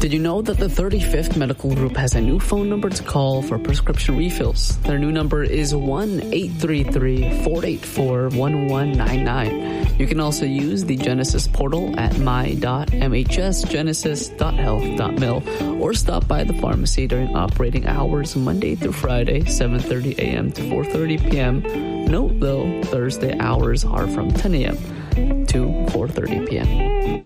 Did you know that the 35th Medical Group has a new phone number to call for prescription refills? Their new number is 1-833-484-1199. You can also use the Genesis portal at my.mhsgenesis.health.mil or stop by the pharmacy during operating hours Monday through Friday, 7:30 a.m. to 4:30 p.m. Note, though, Thursday hours are from 10 a.m. to 4:30 p.m.